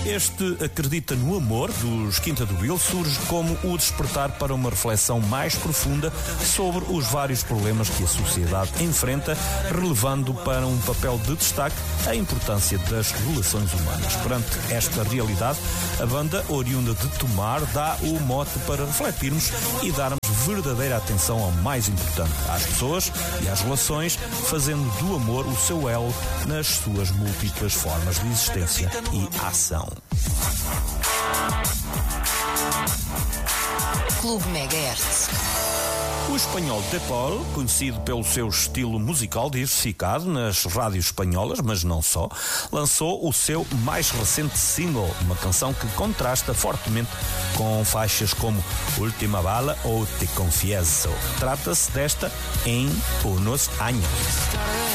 Este Acredita no Amor, dos Quinta do Vil, surge como o despertar para uma reflexão mais profunda sobre os vários problemas que a sociedade enfrenta, relevando para um papel de destaque a importância das relações humanas. Perante esta realidade, a banda, oriunda de Tomar, dá o mote para refletirmos e darmos verdadeira atenção ao mais importante, às pessoas e às relações, fazendo do amor o seu elo nas suas múltiplas formas de existência e ação. Clube Megahertz. O espanhol The Paul, conhecido pelo seu estilo musical diversificado nas rádios espanholas, mas não só, lançou o seu mais recente single, uma canção que contrasta fortemente com faixas como Última Bala ou Te Confieso. Trata-se desta Em Unos Años.